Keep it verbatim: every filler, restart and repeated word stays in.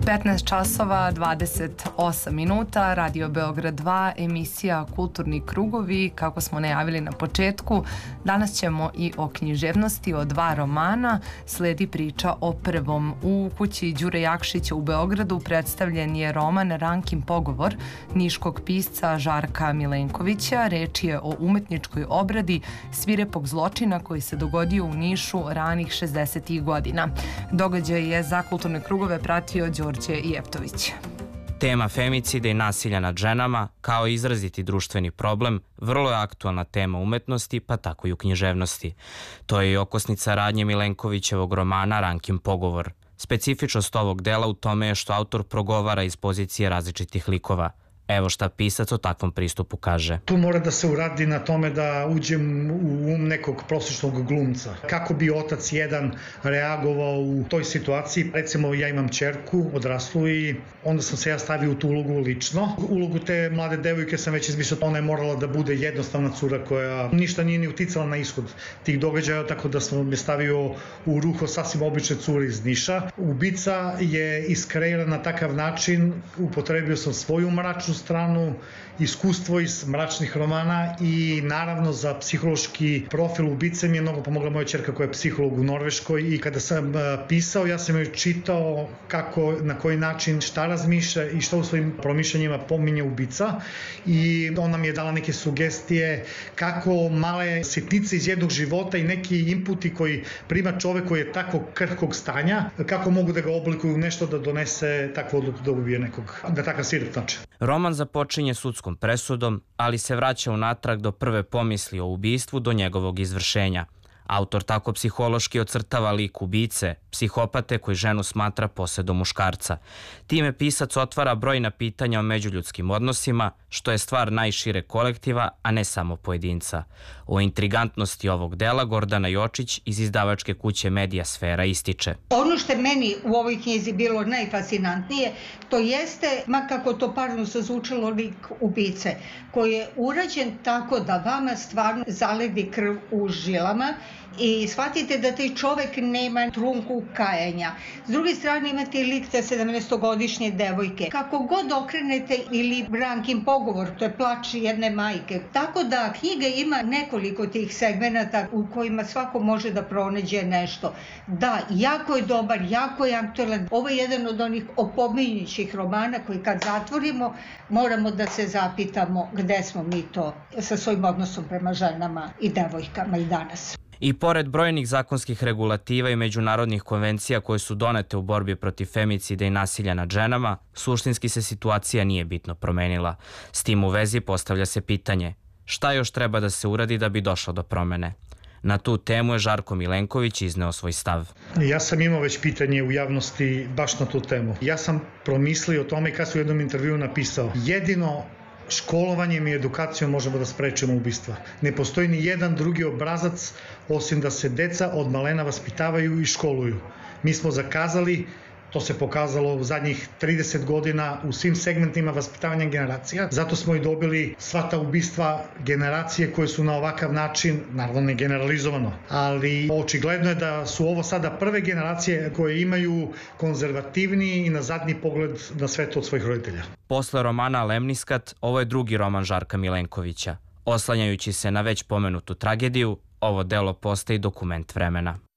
petnaest časova dvadeset osam minuta, Radio Beograd dva, emisija Kulturni krugovi. Kako smo najavili na početku, danas ćemo i o književnosti, o dva romana. Sledi priča o prvom. U kući Đure Jakšića u Beogradu predstavljen je roman Rankin pogovor niškog pisca Žarka Milenkovića. Reč je o umetničkoj obradi svirepog zločina koji se dogodio u Nišu ranih šezdesetih godina. Događaj je za Kulturne krugove pratio Đorđe Jeftović. Tema femicida i nasilja nad ženama, kao izraziti društveni problem, vrlo je aktualna tema umetnosti, pa tako i u književnosti. To je i okosnica radnje Milenkovićevog romana Rankin pogovor. Specifičnost ovog dela u tome je što autor progovara iz pozicije različitih likova. Evo šta pisac o takvom pristupu kaže. Tu mora da se uradi na tome da uđem u um nekog prosječnog glumca. Kako bi otac jedan reagovao u toj situaciji? Recimo, ja imam ćerku odraslu i onda sam se ja stavio u tu ulogu lično. Ulogu te mlade devojke sam već izmislio, ona je morala da bude jednostavna cura koja ništa nije ni uticala na ishod tih događaja, tako da sam me stavio u ruho sasvim obične cure iz Niša. Ubica je iskreiran na takav način, upotrebio sam svoju mračnu stranu, iskustvo iz mračnih romana i naravno za psihološki profil ubice mi je mnogo pomogla moja ćerka koja je psiholog u Norveškoj i kada sam pisao ja sam joj čitao kako, na koji način, šta razmišlja i šta u svojim promišljanjima pominje ubica i ona mi je dala neke sugestije kako male sitnice iz jednog života i neki inputi koji prima čovek koji je tako krhkog stanja, kako mogu da ga oblikuju u nešto da donese takvu odluku da ubije nekog, da takav svirep znači. Roman započinje sudskom presudom, ali se vraća unatrag do prve pomisli o ubistvu do njegovog izvršenja. Autor tako psihološki ocrtava lik ubice, psihopate koji ženu smatra posedom muškarca. Time pisac otvara brojna pitanja o međuljudskim odnosima, što je stvar najšire kolektiva, a ne samo pojedinca. O intrigantnosti ovog dela Gordana Jočić iz izdavačke kuće Medija Sfera ističe. Ono što je meni u ovoj knjizi bilo najfascinantnije, to jeste, ma kako to parno zazvučalo, lik ubice, koji je urađen tako da vama stvarno zaledi krv u žilama i shvatite da taj čovek nema trunku kajanja. S druge strane imate lik te sedamnaestogodišnje devojke. Kako god okrenete, ili Rankin pogovor, to je plač jedne majke. Tako da knjiga ima nekoliko tih segmenata u kojima svako može da pronađe nešto. Da, jako je dobar, jako je aktualan. Ovo je jedan od onih opominjućih romana koji kad zatvorimo moramo da se zapitamo gde smo mi to sa svojim odnosom prema ženama i devojkama i danas. I pored brojnih zakonskih regulativa i međunarodnih konvencija koje su donete u borbi protiv femicida i nasilja nad ženama, suštinski se situacija nije bitno promenila. S tim u vezi postavlja se pitanje šta još treba da se uradi da bi došlo do promene. Na tu temu je Žarko Milenković izneo svoj stav. Ja sam imao već pitanje u javnosti baš na tu temu. Ja sam promislio o tome i kad su u jednom intervjuu napisao jedino školovanjem i edukacijom možemo da sprečimo ubistva. Ne postoji ni jedan drugi obrazac osim da se deca od malena vaspitavaju i školuju. Mi smo zakazali, to se pokazalo u zadnjih trideset godina u svim segmentima vaspitavanja generacija. Zato smo i dobili sva ta ubistva generacije koje su na ovakav način, naravno ne generalizovano, ali očigledno je da su ovo sada prve generacije koje imaju konzervativniji i na zadnji pogled na svet od svojih roditelja. Posle romana Lemniskat, ovo je drugi roman Žarka Milenkovića. Oslanjajući se na već pomenutu tragediju, ovo delo postaje dokument vremena.